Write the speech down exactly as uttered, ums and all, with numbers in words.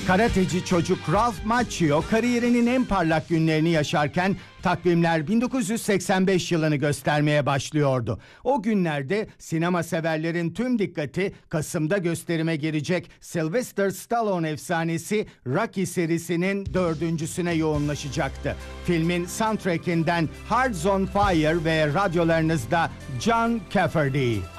Karateci çocuk Ralph Macchio kariyerinin en parlak günlerini yaşarken takvimler bin dokuz yüz seksen beş yılını göstermeye başlıyordu. O günlerde sinema severlerin tüm dikkati Kasım'da gösterime girecek Sylvester Stallone efsanesi Rocky serisinin dördüncüsüne yoğunlaşacaktı. Filmin soundtrackinden Hearts on Fire ve radyolarınızda John Cafferty.